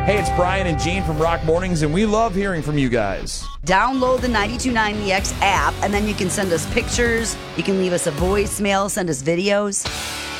Hey, it's Brian and Gene from Rock Mornings, and we love hearing from you guys. Download the 92.9 The X app, and then you can send us pictures. You can leave us a voicemail, send us videos.